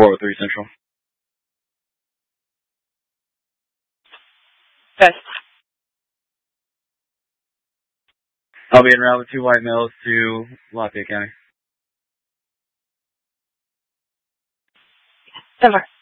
403 Central. Good. I'll be en route with 2 white males to Lafayette County. Denver.